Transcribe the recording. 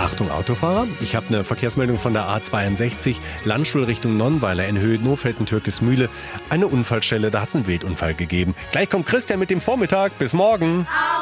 Achtung Autofahrer, ich habe eine Verkehrsmeldung von der A62, Landstuhl Richtung Nonnweiler in Höhe Nofelden-Türkismühle. Eine Unfallstelle, da hat es einen Wildunfall gegeben. Gleich kommt Christian mit dem Vormittag. Bis morgen.